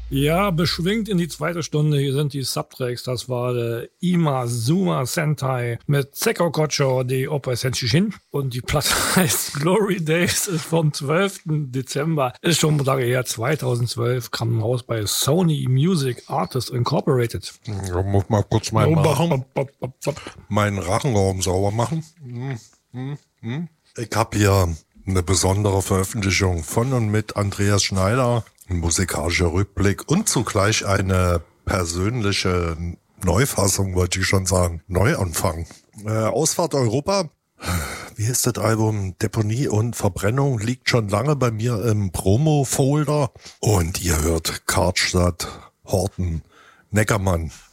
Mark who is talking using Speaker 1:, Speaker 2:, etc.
Speaker 1: Ja, beschwingt in die zweite Stunde. Hier sind die Subtracks. Das war der Imazuma Sentai mit Sekko Kocho de Oppa Senshishin. Und die Platte heißt Glory Days, ist vom 12. Dezember. Ist schon lange her, 2012. Kam raus bei Sony Music Artists Incorporated.
Speaker 2: Ja, muss mal kurz meinen Rachenraum sauber machen. Ich habe hier eine besondere Veröffentlichung von und mit Andreas Schneider. Ein musikalischer Rückblick und zugleich eine persönliche Neufassung, wollte ich schon sagen. Neuanfang. Ausfahrt Europa. Wie ist das Album? Deponie und Verbrennung liegt schon lange bei mir im Promo-Folder. Und ihr hört Karstadt, Horten, Neckermann.